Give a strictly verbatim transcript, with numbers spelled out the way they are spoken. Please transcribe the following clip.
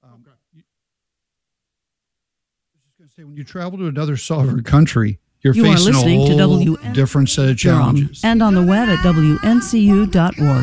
Um, you, I was just going to say, when you travel to another sovereign country, you're you facing are listening a whole to W N different set of challenges. And on the web at W N C U dot org.